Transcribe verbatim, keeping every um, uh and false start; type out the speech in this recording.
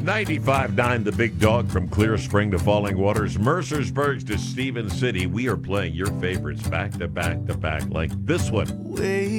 ninety-five nine The Big Dog, from Clear Spring to Falling Waters, Mercersburg to Stevens City. We are playing your favorites back to back to back, like this one. Wait.